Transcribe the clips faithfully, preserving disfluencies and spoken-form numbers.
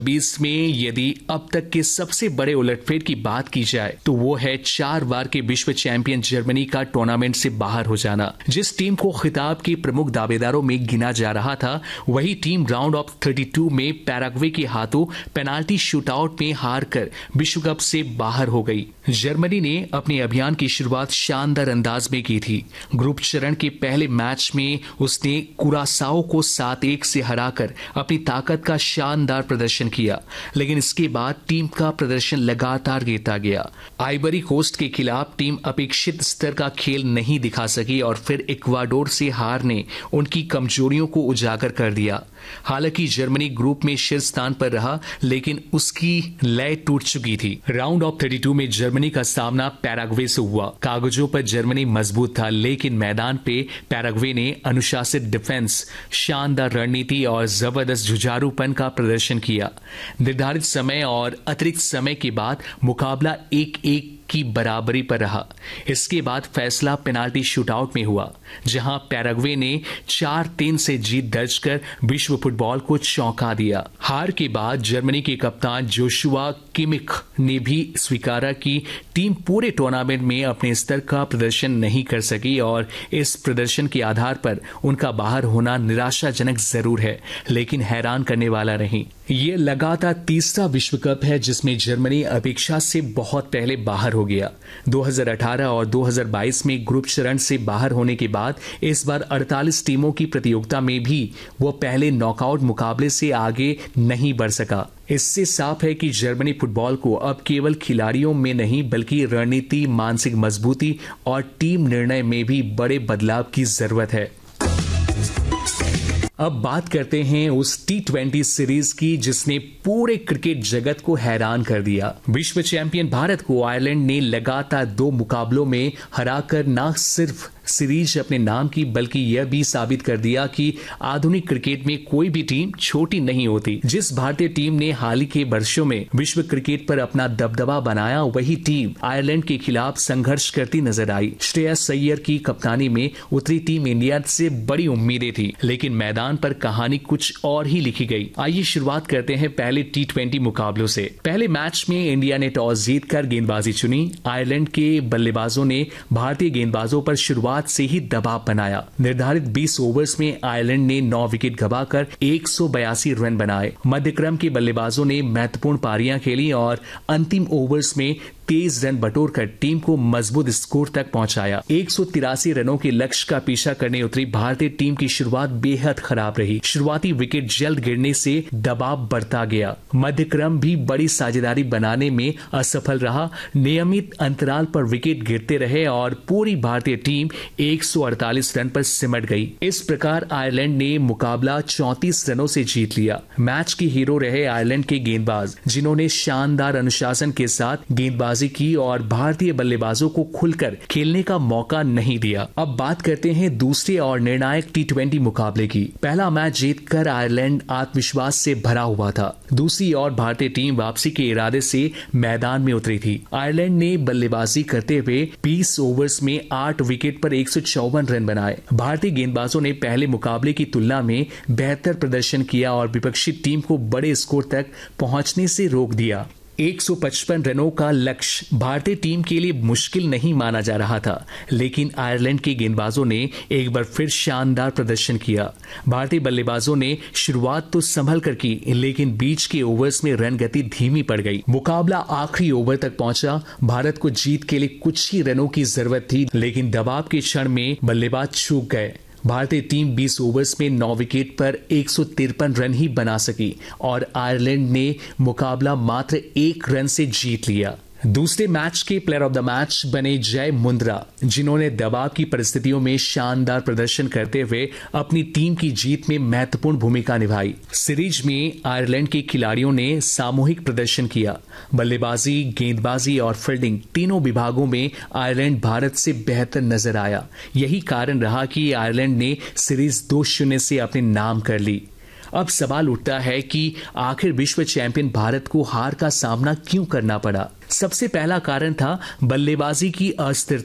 बीस में यदि अब तक के सबसे बड़े उलटफेर की बात की जाए तो वो है चार बार के विश्व चैंपियन जर्मनी का टूर्नामेंट से बाहर हो जाना। जिस टीम को खिताब के प्रमुख दावेदारों में गिना जा रहा था, वही टीम राउंड ऑफ बत्तीस में पैराग्वे के हाथों पेनाल्टी शूटआउट में हार कर विश्व कप से बाहर हो गई। जर्मनी ने अपने अभियान की शुरुआत शानदार अंदाज में की थी। ग्रुप चरण के पहले मैच में उसने कुरासाओ को सात एक से हराकर अपनी ताकत का शानदार प्रदर्शन किया, लेकिन इसके बाद टीम का प्रदर्शन लगातार गिरता गया। आइवरी कोस्ट के खिलाफ टीम अपेक्षित स्तर का खेल नहीं दिखा सकी और फिर इक्वाडोर से हार ने उनकी कमजोरियों को उजागर कर दिया। हालांकि जर्मनी ग्रुप में शीर्ष स्थान पर रहा, लेकिन उसकी लय टूट चुकी थी। राउंड ऑफ बत्तीस में जर्मनी का सामना पैराग्वे से हुआ। कागजों पर जर्मनी मजबूत था, लेकिन मैदान पे पैराग्वे ने अनुशासित डिफेंस, शानदार रणनीति और जबरदस्त जुझारूपन का प्रदर्शन किया। निर्धारित समय और अतिरिक्त समय के बाद मुकाबला एक एक की बराबरी पर रहा। इसके बाद फैसला पेनाल्टी शूटआउट में हुआ, जहां पैराग्वे ने चार तीन से जीत दर्ज कर विश्व फुटबॉल को चौंका दिया। हार के बाद जर्मनी के कप्तान जोशुआ किमिख ने भी स्वीकारा कि टीम पूरे टूर्नामेंट में अपने स्तर का प्रदर्शन नहीं कर सकी और इस प्रदर्शन के आधार पर उनका बाहर होना निराशाजनक जरूर है, लेकिन हैरान करने वाला नहीं। ये लगातार तीसरा विश्व कप है जिसमें जर्मनी अपेक्षा से बहुत पहले बाहर हो गया। दो हज़ार अठारह और दो हज़ार बाईस में ग्रुप चरण से बाहर होने के बाद इस बार अड़तालीस टीमों की प्रतियोगिता में भी वो पहले नॉकआउट मुकाबले से आगे नहीं बढ़ सका। इससे साफ है कि जर्मनी फुटबॉल को अब केवल खिलाड़ियों में नहीं बल्कि रणनीति, मानसिक मजबूती और टीम निर्णय में भी बड़े बदलाव की जरूरत है। अब बात करते हैं उस टी ट्वेंटी सीरीज की जिसने पूरे क्रिकेट जगत को हैरान कर दिया। विश्व चैंपियन भारत को आयरलैंड ने लगातार दो मुकाबलों में हराकर न सिर्फ सीरीज अपने नाम की बल्कि यह भी साबित कर दिया कि आधुनिक क्रिकेट में कोई भी टीम छोटी नहीं होती। जिस भारतीय टीम ने हाल ही के वर्षों में विश्व क्रिकेट पर अपना दबदबा बनाया, वही टीम आयरलैंड के खिलाफ संघर्ष करती नजर आई। श्रेयस अय्यर की कप्तानी में उतरी टीम इंडिया से बड़ी उम्मीदें थी, लेकिन मैदान पर कहानी कुछ और ही लिखी गई। आइए शुरुआत करते हैं पहले टी ट्वेंटी मुकाबलों से। पहले मैच में इंडिया ने टॉस जीतकर गेंदबाजी चुनी। आयरलैंड के बल्लेबाजों ने भारतीय गेंदबाजों पर शुरुआत से ही दबाव बनाया। निर्धारित बीस ओवर्स में आयरलैंड ने नौ विकेट गंवाकर एक सौ बयासी रन बनाए। मध्यक्रम के बल्लेबाजों ने महत्वपूर्ण पारियां खेली और अंतिम ओवर्स में तेईस रन बटोरकर टीम को मजबूत स्कोर तक पहुंचाया। एक सौ तिरासी रनों के लक्ष्य का पीछा करने उतरी भारतीय टीम की शुरुआत बेहद खराब रही। शुरुआती विकेट जल्द गिरने से दबाव बढ़ता गया। मध्यक्रम भी बड़ी साझेदारी बनाने में असफल रहा। नियमित अंतराल पर विकेट गिरते रहे और पूरी भारतीय टीम एक सौ अड़तालीस रन पर सिमट गई। इस प्रकार आयरलैंड ने मुकाबला चौंतीस रनों से जीत लिया। मैच के हीरो रहे आयरलैंड के गेंदबाज, जिन्होंने शानदार अनुशासन के साथ गेंदबाजी की और भारतीय बल्लेबाजों को खुलकर खेलने का मौका नहीं दिया। अब बात करते हैं दूसरे और निर्णायक टी ट्वेंटी मुकाबले की। पहला मैच जीतकर आयरलैंड आत्मविश्वास से भरा हुआ था। दूसरी ओर भारतीय टीम वापसी के इरादे से मैदान में उतरी थी। आयरलैंड ने बल्लेबाजी करते हुए बीस ओवर्स में आठ विकेट पर एक सौ चौवन रन बनाए। भारतीय गेंदबाजों ने पहले मुकाबले की तुलना में बेहतर प्रदर्शन किया और विपक्षी टीम को बड़े स्कोर तक पहुंचने से रोक दिया। एक सौ पचपन रनों का लक्ष्य भारतीय टीम के लिए मुश्किल नहीं माना जा रहा था, लेकिन आयरलैंड के गेंदबाजों ने एक बार फिर शानदार प्रदर्शन किया। भारतीय बल्लेबाजों ने शुरुआत तो संभल कर की, लेकिन बीच के ओवर्स में रन गति धीमी पड़ गई। मुकाबला आखिरी ओवर तक पहुंचा। भारत को जीत के लिए कुछ ही रनों की जरूरत थी, लेकिन दबाव के क्षण में बल्लेबाज चूक गए। भारतीय टीम बीस ओवर्स में नौ विकेट पर एक सौ तिरपन रन ही बना सकी और आयरलैंड ने मुकाबला मात्र एक रन से जीत लिया। दूसरे मैच के प्लेयर ऑफ द मैच बने जय मुंद्रा, जिन्होंने दबाव की परिस्थितियों में शानदार प्रदर्शन करते हुए अपनी टीम की जीत में महत्वपूर्ण भूमिका निभाई। सीरीज में आयरलैंड के खिलाड़ियों ने सामूहिक प्रदर्शन किया। बल्लेबाजी, गेंदबाजी और फील्डिंग तीनों विभागों में आयरलैंड भारत से बेहतर नजर आया। यही कारण रहा कि आयरलैंड ने सीरीज दो शून्य से अपने नाम कर ली। अब सवाल उठता है कि आखिर विश्व चैंपियन भारत को हार का सामना क्यों करना पड़ा। सबसे पहला कारण था बल्लेबाजी की अस्थिरता।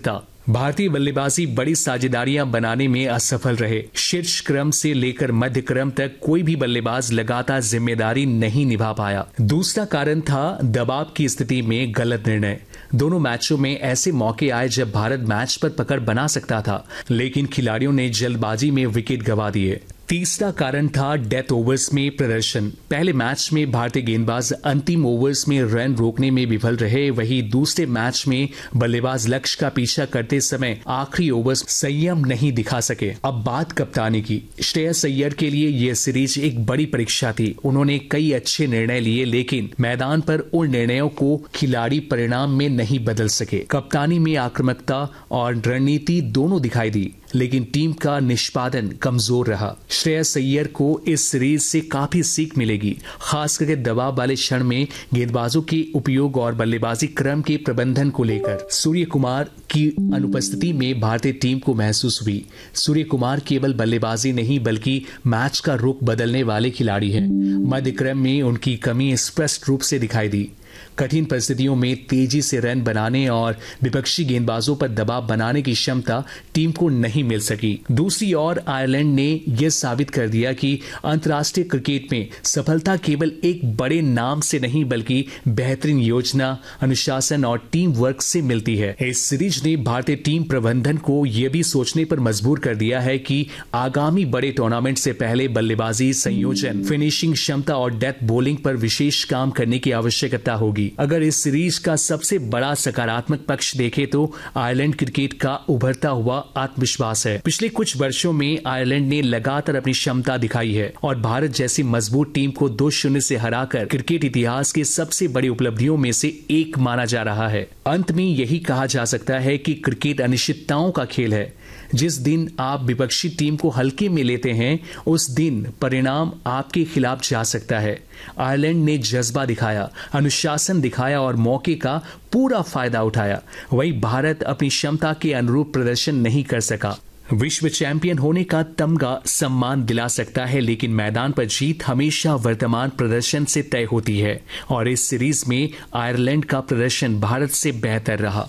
भारतीय बल्लेबाजी बड़ी साझेदारियां बनाने में असफल रहे। शीर्ष क्रम से लेकर मध्य क्रम तक कोई भी बल्लेबाज लगातार जिम्मेदारी नहीं निभा पाया। दूसरा कारण था दबाव की स्थिति में गलत निर्णय। दोनों मैचों में ऐसे मौके आए जब भारत मैच पर पकड़ बना सकता था, लेकिन खिलाड़ियों ने जल्दबाजी में विकेट गंवा दिए। तीसरा कारण था डेथ ओवर्स में प्रदर्शन। पहले मैच में भारतीय गेंदबाज अंतिम ओवर्स में रन रोकने में विफल रहे, वहीं दूसरे मैच में बल्लेबाज लक्ष्य का पीछा करते समय आखिरी ओवर्स संयम नहीं दिखा सके। अब बात कप्तानी की। श्रेयस अय्यर के लिए यह सीरीज एक बड़ी परीक्षा थी। उन्होंने कई अच्छे निर्णय लिए, लेकिन मैदान पर उन निर्णयों को खिलाड़ी परिणाम में नहीं बदल सके। कप्तानी में आक्रामकता और रणनीति दोनों दिखाई दी, लेकिन टीम का निष्पादन कमजोर रहा। श्रेयस अय्यर को इस सीरीज से काफी सीख मिलेगी, खास करके दबाव वाले क्षण में गेंदबाजों के उपयोग और बल्लेबाजी क्रम के प्रबंधन को लेकर। सूर्य कुमार की अनुपस्थिति में भारतीय टीम को महसूस हुई। सूर्य कुमार केवल बल्लेबाजी नहीं बल्कि मैच का रुख बदलने वाले खिलाड़ी हैं। मध्य क्रम में उनकी कमी स्पष्ट रूप से दिखाई दी। कठिन परिस्थितियों में तेजी से रन बनाने और विपक्षी गेंदबाजों पर दबाव बनाने की क्षमता टीम को नहीं मिल सकी। दूसरी ओर आयरलैंड ने यह साबित कर दिया कि अंतर्राष्ट्रीय क्रिकेट में सफलता केवल एक बड़े नाम से नहीं बल्कि बेहतरीन योजना, अनुशासन और टीम वर्क से मिलती है। इस सीरीज ने भारतीय टीम प्रबंधन को यह भी सोचने पर मजबूर कर दिया है कि आगामी बड़े टूर्नामेंट से पहले बल्लेबाजी, संयोजन, फिनिशिंग क्षमता और डेथ बॉलिंग पर विशेष काम करने की आवश्यकता होगी। अगर इस सीरीज का सबसे बड़ा सकारात्मक पक्ष देखें तो आयरलैंड क्रिकेट का उभरता हुआ आत्मविश्वास है। पिछले कुछ वर्षों में आयरलैंड ने लगातार अपनी क्षमता दिखाई है और भारत जैसी मजबूत टीम को दो शून्य से हराकर क्रिकेट इतिहास की सबसे बड़ी उपलब्धियों में से एक माना जा रहा है। अंत में यही कहा जा सकता है कि क्रिकेट अनिश्चितताओं का खेल है। जिस दिन आप विपक्षी टीम को हल्के में लेते हैं, उस दिन परिणाम आपके खिलाफ जा सकता है। आयरलैंड ने जज्बा दिखाया, अनुशासन दिखाया और मौके का पूरा फायदा उठाया। वहीं भारत अपनी क्षमता के अनुरूप प्रदर्शन नहीं कर सका। विश्व चैंपियन होने का तमगा सम्मान दिला सकता है, लेकिन मैदान पर जीत हमेशा वर्तमान प्रदर्शन से तय होती है और इस सीरीज में आयरलैंड का प्रदर्शन भारत से बेहतर रहा।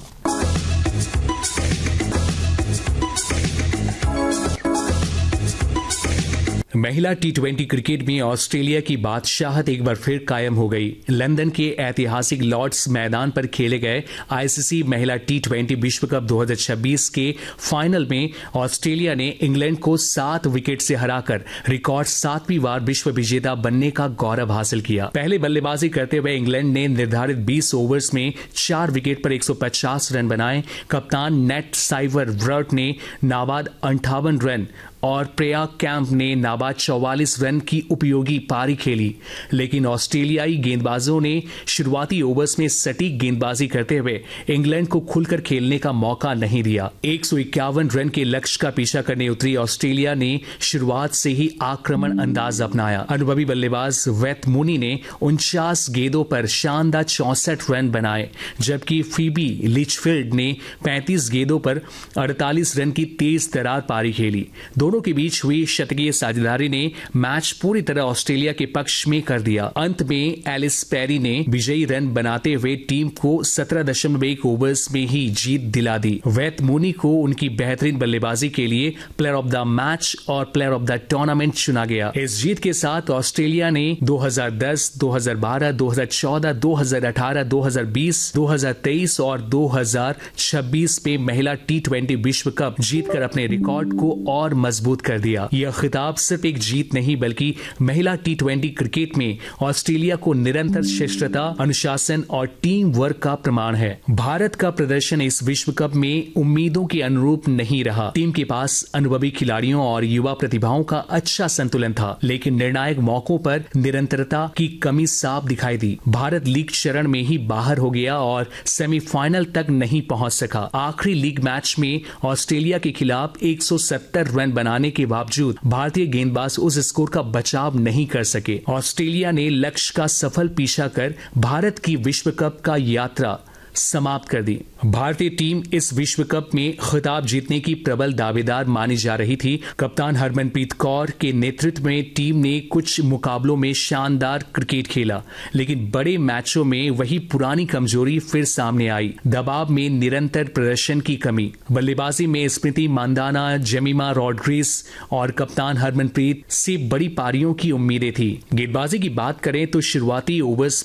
महिला टी ट्वेंटी क्रिकेट में ऑस्ट्रेलिया की बादशाहत एक बार फिर कायम हो गई। लंदन के ऐतिहासिक लॉर्ड्स मैदान पर खेले गए आईसीसी महिला टी ट्वेंटी विश्व कप दो हज़ार छब्बीस के फाइनल में ऑस्ट्रेलिया ने इंग्लैंड को सात विकेट से हराकर रिकॉर्ड सातवीं बार विश्व विजेता बनने का गौरव हासिल किया। पहले बल्लेबाजी करते हुए इंग्लैंड ने निर्धारित बीस ओवर्स में चार विकेट पर एक सौ पचास रन बनाए। कप्तान नेट साइवर व्रट ने नाबाद अंठावन रन और प्रिया कैंप ने नाबाद चौवालीस रन की उपयोगी पारी खेली, लेकिन ऑस्ट्रेलियाई गेंदबाजों ने शुरुआती ओवर्स में सटीक गेंदबाजी करते हुए इंग्लैंड को खुलकर खेलने का मौका नहीं दिया। एक सौ इक्यावन रन के लक्ष्य का पीछा करने उतरी ऑस्ट्रेलिया ने शुरुआत से ही आक्रमण अंदाज अपनाया। अनुभवी बल्लेबाज वेथ मूनी ने उनचास गेंदों पर शानदार चौसठ रन बनाए, जबकि फीबी लिचफील्ड ने पैंतीस गेंदों पर अड़तालीस रन की तेज तरार पारी खेली। दोनों के बीच हुई शतकीय साझेदारी ने मैच पूरी तरह ऑस्ट्रेलिया के पक्ष में कर दिया। अंत में एलिस पेरी ने विजयी रन बनाते हुए टीम को सत्रह दशमलव एक ओवर्स में ही जीत दिला दी। वेथ मूनी को उनकी बेहतरीन बल्लेबाजी के लिए प्लेयर ऑफ द मैच और प्लेयर ऑफ द टूर्नामेंट चुना गया। इस जीत के साथ ऑस्ट्रेलिया ने दो हज़ार दस, दो हज़ार बारह, दो हज़ार चौदह, दो हज़ार अठारह, दो हज़ार बीस, दो हज़ार तेईस और दो हज़ार छब्बीस में महिला टी ट्वेंटी विश्व कप जीतकर अपने रिकॉर्ड को और मजबूत कर दिया। यह खिताब सिर्फ एक जीत नहीं बल्कि महिला टी ट्वेंटी क्रिकेट में ऑस्ट्रेलिया को निरंतर श्रेष्ठता, अनुशासन और टीम वर्क का प्रमाण है। भारत का प्रदर्शन इस विश्व कप में उम्मीदों के अनुरूप नहीं रहा। टीम के पास अनुभवी खिलाड़ियों और युवा प्रतिभाओं का अच्छा संतुलन था, लेकिन निर्णायक मौकों पर निरंतरता की कमी साफ दिखाई दी। भारत लीग चरण में ही बाहर हो गया और सेमीफाइनल तक नहीं पहुंच सका। आखिरी लीग मैच में ऑस्ट्रेलिया के खिलाफ एक सौ सत्तर रन बनाने के बावजूद भारतीय गेंदबाज उस स्कोर का बचाव नहीं कर सके। ऑस्ट्रेलिया ने लक्ष्य का सफल पीछा कर भारत की विश्व कप का यात्रा समाप्त कर दी। भारतीय टीम इस विश्व कप में खिताब जीतने की प्रबल दावेदार मानी जा रही थी। कप्तान हरमनप्रीत कौर के नेतृत्व में टीम ने कुछ मुकाबलों में शानदार क्रिकेट खेला, लेकिन बड़े मैचों में वही पुरानी कमजोरी फिर सामने आई। दबाव में निरंतर प्रदर्शन की कमी। बल्लेबाजी में स्मृति मांदाना, जेमिमा रॉड्रिग्स और कप्तान हरमनप्रीत से बड़ी पारियों की उम्मीदें थी। गेंदबाजी की बात करें तो शुरुआती ओवर्स